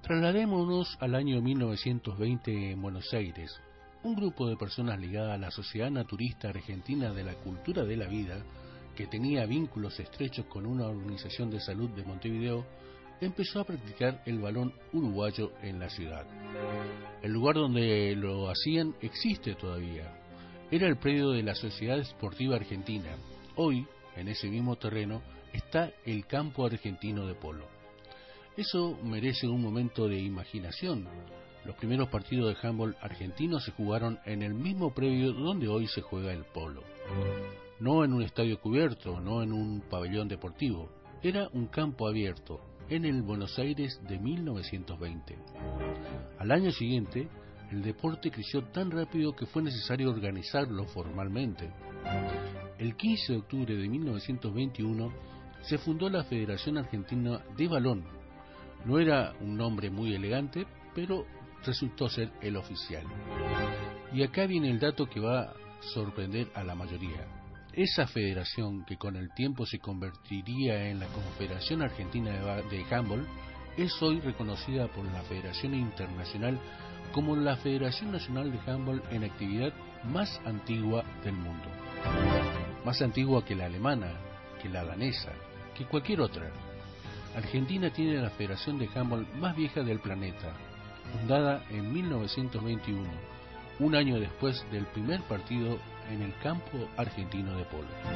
Trasladémonos al año 1920 en Buenos Aires. Un grupo de personas ligada a la Sociedad Naturista Argentina de la Cultura de la Vida, que tenía vínculos estrechos con una organización de salud de Montevideo, empezó a practicar el balón uruguayo en la ciudad. El lugar donde lo hacían existe todavía. Era el predio de la Sociedad Esportiva Argentina. Hoy, en ese mismo terreno, está el Campo Argentino de Polo. Eso merece un momento de imaginación. Los primeros partidos de handball argentino se jugaron en el mismo predio donde hoy se juega el polo. No en un estadio cubierto, no en un pabellón deportivo. Era un campo abierto, en el Buenos Aires de 1920. Al año siguiente, el deporte creció tan rápido que fue necesario organizarlo formalmente. El 15 de octubre de 1921 se fundó la Federación Argentina de Balón. No era un nombre muy elegante, pero resultó ser el oficial. Y acá viene el dato que va a sorprender a la mayoría. Esa federación, que con el tiempo se convertiría en la Confederación Argentina de Handball, es hoy reconocida por la Federación Internacional como la Federación Nacional de Handball en actividad más antigua del mundo. Más antigua que la alemana, que la danesa, que cualquier otra. Argentina tiene la federación de handball más vieja del planeta, fundada en 1921, un año después del primer partido en el Campo Argentino de Polo.